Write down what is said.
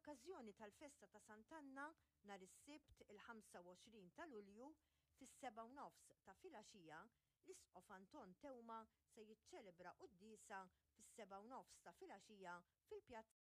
B'okkażjoni tal-festa ta' Sant'Anna nhar is-Sibt il-25 ta' Lulju fis-7:30 ta' filgħaxija l-Isqof Anton Tewma se jiċċelebra qudiesa fis-7:30 ta' filgħaxija fil-Pjazza